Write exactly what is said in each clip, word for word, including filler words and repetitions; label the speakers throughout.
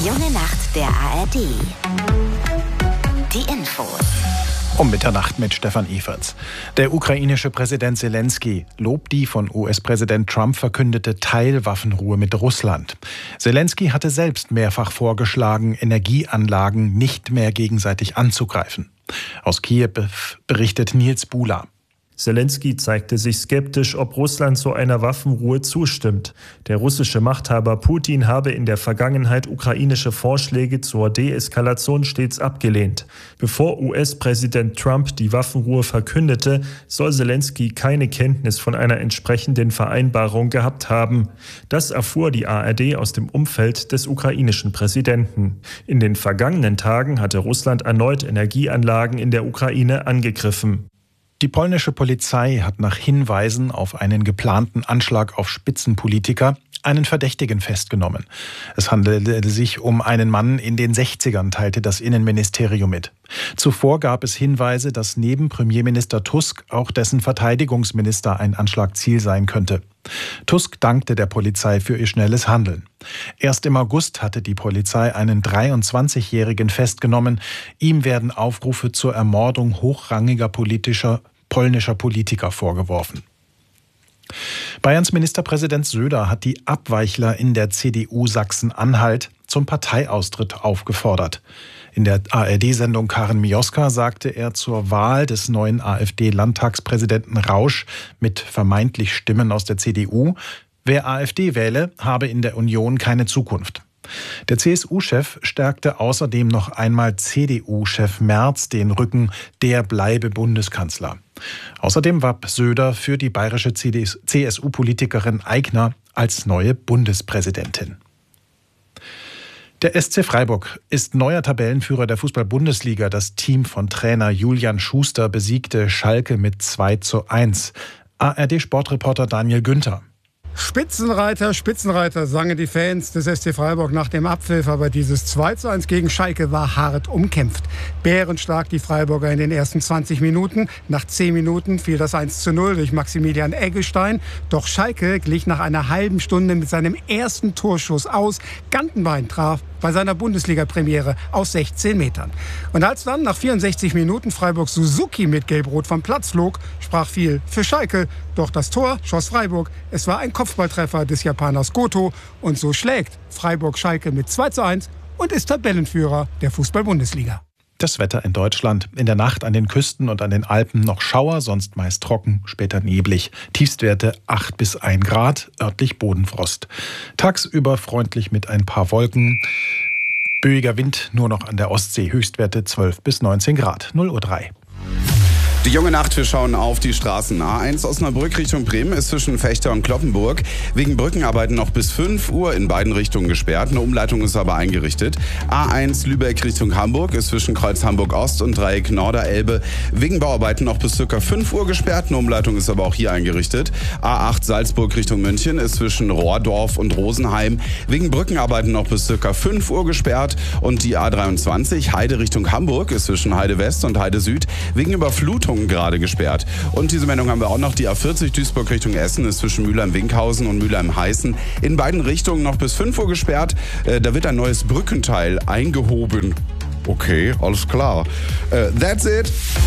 Speaker 1: Die junge Nacht der A R D. Die Infos.
Speaker 2: Um Mitternacht mit Stefan Everts. Der ukrainische Präsident Zelensky lobt die von U S-Präsident Trump verkündete Teilwaffenruhe mit Russland. Zelensky hatte selbst mehrfach vorgeschlagen, Energieanlagen nicht mehr gegenseitig anzugreifen. Aus Kiew berichtet Nils Buhler.
Speaker 3: Zelensky zeigte sich skeptisch, ob Russland zu einer Waffenruhe zustimmt. Der russische Machthaber Putin habe in der Vergangenheit ukrainische Vorschläge zur Deeskalation stets abgelehnt. Bevor U S-Präsident Trump die Waffenruhe verkündete, soll Zelensky keine Kenntnis von einer entsprechenden Vereinbarung gehabt haben. Das erfuhr die A R D aus dem Umfeld des ukrainischen Präsidenten. In den vergangenen Tagen hatte Russland erneut Energieanlagen in der Ukraine angegriffen.
Speaker 2: Die polnische Polizei hat nach Hinweisen auf einen geplanten Anschlag auf Spitzenpolitiker einen Verdächtigen festgenommen. Es handelte sich um einen Mann in den sechzigern, teilte das Innenministerium mit. Zuvor gab es Hinweise, dass neben Premierminister Tusk auch dessen Verteidigungsminister ein Anschlagziel sein könnte. Tusk dankte der Polizei für ihr schnelles Handeln. Erst im August hatte die Polizei einen dreiundzwanzigjährigen festgenommen. Ihm werden Aufrufe zur Ermordung hochrangiger politischer polnischer Politiker vorgeworfen. Bayerns Ministerpräsident Söder hat die Abweichler in der C D U Sachsen-Anhalt zum Parteiaustritt aufgefordert. In der A R D-Sendung Karin Mioska sagte er zur Wahl des neuen AfD-Landtagspräsidenten Rausch mit vermeintlich Stimmen aus der C D U, wer AfD wähle, habe in der Union keine Zukunft. Der C S U-Chef stärkte außerdem noch einmal C D U-Chef Merz den Rücken, der bleibe Bundeskanzler. Außerdem warb Söder für die bayerische C S U-Politikerin Aigner als neue Bundespräsidentin. Der S C Freiburg ist neuer Tabellenführer der Fußball-Bundesliga. Das Team von Trainer Julian Schuster besiegte Schalke mit zwei zu eins. A R D-Sportreporter Daniel Günther.
Speaker 4: Spitzenreiter, Spitzenreiter, sangen die Fans des S C Freiburg nach dem Abpfiff, aber dieses zwei zu eins gegen Schalke war hart umkämpft. Bärenstark die Freiburger in den ersten zwanzig Minuten. Nach zehn Minuten fiel das eins zu null durch Maximilian Eggestein. Doch Schalke glich nach einer halben Stunde mit seinem ersten Torschuss aus. Gantenbein traf bei seiner Bundesliga-Premiere aus sechzehn Metern. Und als dann nach vierundsechzig Minuten Freiburg Suzuki mit Gelb-Rot vom Platz flog, sprach viel für Schalke. Doch das Tor schoss Freiburg. Es war ein Kopfballtreffer des Japaners Goto. Und so schlägt Freiburg Schalke mit zwei zu eins und ist Tabellenführer der Fußball-Bundesliga.
Speaker 2: Das Wetter in Deutschland. In der Nacht an den Küsten und an den Alpen noch Schauer, sonst meist trocken, später neblig. Tiefstwerte acht bis ein Grad, örtlich Bodenfrost. Tagsüber freundlich mit ein paar Wolken. Böiger Wind nur noch an der Ostsee. Höchstwerte zwölf bis neunzehn Grad. null Uhr drei.
Speaker 5: Die junge Nacht, wir schauen auf die Straßen. A eins Osnabrück Richtung Bremen ist zwischen Fechter und Cloppenburg wegen Brückenarbeiten noch bis fünf Uhr in beiden Richtungen gesperrt. Eine Umleitung ist aber eingerichtet. A eins Lübeck Richtung Hamburg ist zwischen Kreuz Hamburg Ost und Dreieck Norderelbe wegen Bauarbeiten noch bis ca. fünf Uhr gesperrt. Eine Umleitung ist aber auch hier eingerichtet. A acht Salzburg Richtung München ist zwischen Rohrdorf und Rosenheim wegen Brückenarbeiten noch bis ca. fünf Uhr gesperrt. Und die A dreiundzwanzig Heide Richtung Hamburg ist zwischen Heide West und Heide Süd wegen Überflutung gerade gesperrt. Und diese Meldung haben wir auch noch. Die A vierzig Duisburg Richtung Essen ist zwischen Mülheim-Winkhausen und Mülheim-Heißen in beiden Richtungen noch bis fünf Uhr gesperrt. Äh, da wird ein neues Brückenteil eingehoben. Okay, alles klar. Äh, that's it.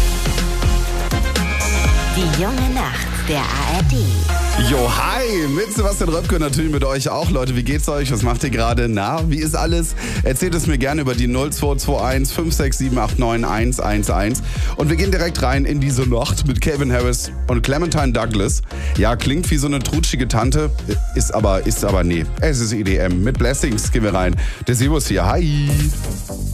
Speaker 1: Die junge Nacht der A R D.
Speaker 5: Jo, hi, mit Sebastian Röpke, natürlich mit euch auch. Leute, wie geht's euch? Was macht ihr gerade? Na, wie ist alles? Erzählt es mir gerne über die null zwei zwei eins fünf sechs sieben acht neun eins eins eins. Und wir gehen direkt rein in diese Nacht mit Calvin Harris und Clementine Douglas. Ja, klingt wie so eine trutschige Tante, ist aber, ist aber nee. Es ist E D M. Mit Blessings gehen wir rein. Der Servus hier, hi.